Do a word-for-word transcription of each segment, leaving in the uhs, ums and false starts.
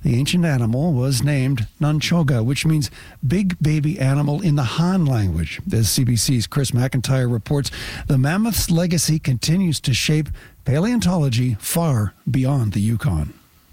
The ancient animal was named Nunchoga, which means big baby animal in the Han language. As C B C's Chris McIntyre reports, the mammoth's legacy continues to shape paleontology far beyond the Yukon.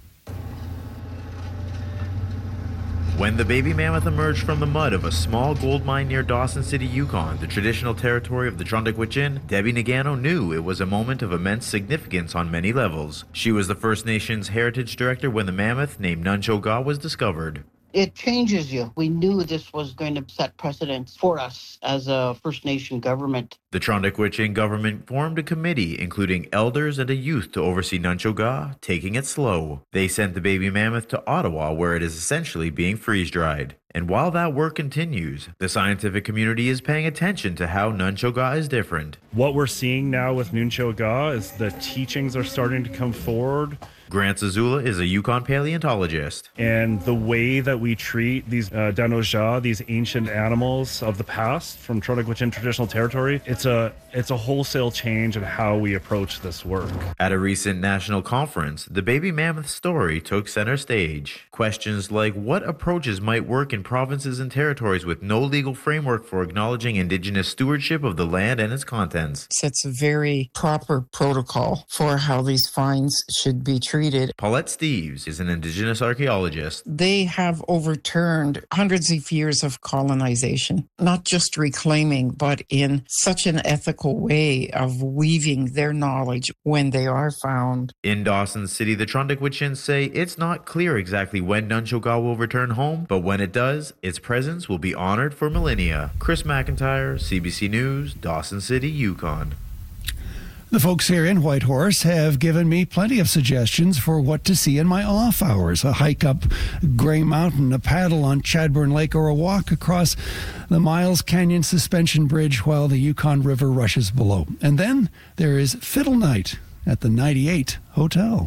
When the baby mammoth emerged from the mud of a small gold mine near Dawson City, Yukon, the traditional territory of the Trundle-Gwich'in, Debbie Nagano knew it was a moment of immense significance on many levels. She was the First Nations Heritage Director when the mammoth named Nunchoga was discovered. It changes you. We knew this was going to set precedents for us as a First Nation government. The Trundle-Gwich'in government formed a committee, including elders and a youth, to oversee Nunchoga, taking it slow. They sent the baby mammoth to Ottawa, where it is essentially being freeze-dried. And while that work continues, the scientific community is paying attention to how Nunchoga is different. What we're seeing now with Nunchoga is the teachings are starting to come forward. Grant Zazula is a Yukon paleontologist. And the way that we treat these uh, Danoja, these ancient animals of the past from Trundle-Gwich'in traditional territory, it's a it's a wholesale change in how we approach this work. At a recent national conference, the baby mammoth story took center stage. Questions like what approaches might work in provinces and territories with no legal framework for acknowledging Indigenous stewardship of the land and its contents. Sets a very proper protocol for how these finds should be treated. Paulette Steeves is an Indigenous archaeologist. They have overturned hundreds of years of colonization, not just reclaiming, but in such an ethical way of weaving their knowledge when they are found. In Dawson City, the Trundle-Gwich'in say it's not clear exactly when Nunchoga will return home, but when it does, its presence will be honored for millennia. Chris McIntyre, C B C News, Dawson City, Yukon. The folks here in Whitehorse have given me plenty of suggestions for what to see in my off hours. A hike up Grey Mountain, a paddle on Chadburn Lake, or a walk across the Miles Canyon Suspension Bridge while the Yukon River rushes below. And then there is Fiddle Night at the ninety-eight Hotel.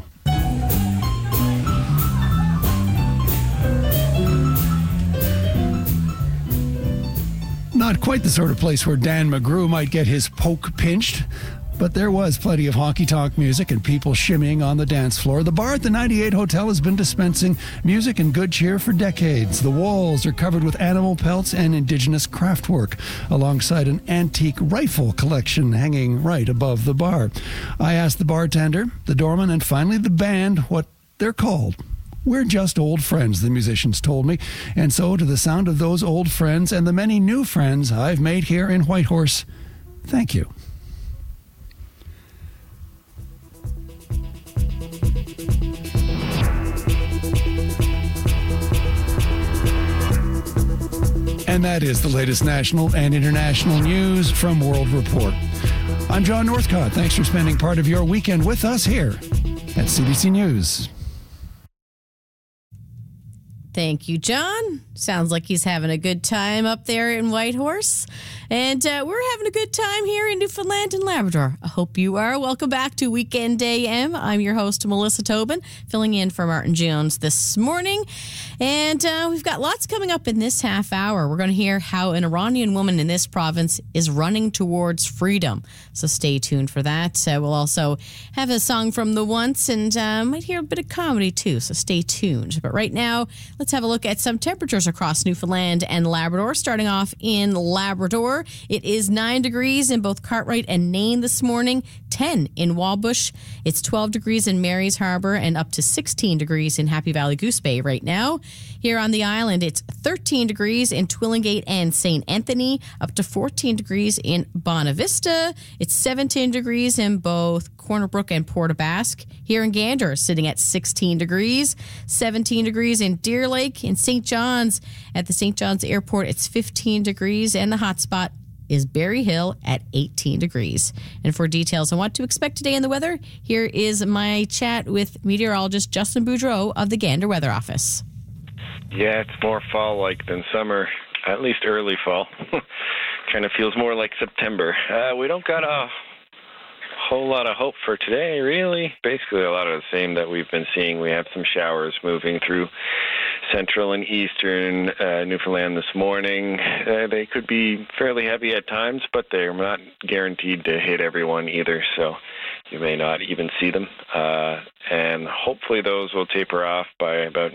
Not quite the sort of place where Dan McGrew might get his poke pinched, but there was plenty of honky-tonk music and people shimmying on the dance floor. The bar at the ninety-eight Hotel has been dispensing music and good cheer for decades. The walls are covered with animal pelts and Indigenous craftwork, alongside an antique rifle collection hanging right above the bar. I asked the bartender, the doorman, and finally the band what they're called. We're just old friends, the musicians told me. And so, to the sound of those old friends and the many new friends I've made here in Whitehorse, thank you. And that is the latest national and international news from World Report. I'm John Northcott. Thanks for spending part of your weekend with us here at C B C News. Thank you, John. Sounds like he's having a good time up there in Whitehorse. And uh, we're having a good time here in Newfoundland and Labrador. I hope you are. Welcome back to Weekend A M. I'm your host, Melissa Tobin, filling in for Martin Jones this morning. And uh, we've got lots coming up in this half hour. We're going to hear how an Iranian woman in this province is running towards freedom. So stay tuned for that. Uh, we'll also have a song from The Once and uh, might hear a bit of comedy too. So stay tuned. But right now, let's have a look at some temperatures across Newfoundland and Labrador. Starting off in Labrador, it is nine degrees in both Cartwright and Nain this morning, ten in Walbush. It's twelve degrees in Mary's Harbour and up to sixteen degrees in Happy Valley Goose Bay right now. Here on the island, it's thirteen degrees in Twillingate and Saint Anthony, up to fourteen degrees in Bonavista. It's seventeen degrees in both Corner Brook and Port aux Basques. Here in Gander, sitting at sixteen degrees, seventeen degrees in Deer Lake. In Saint John's, at the Saint John's Airport, it's fifteen degrees, and the hotspot is Berry Hill at eighteen degrees. And for details on what to expect today in the weather, here is my chat with meteorologist Justin Boudreau of the Gander Weather Office. Yeah, it's more fall-like than summer, at least early fall. Kind of feels more like September. Uh, we don't got a whole lot of hope for today, really. Basically, a lot of the same that we've been seeing. We have some showers moving through central and eastern uh, Newfoundland this morning. Uh, they could be fairly heavy at times, but they're not guaranteed to hit everyone either, so you may not even see them. Uh, and hopefully those will taper off by about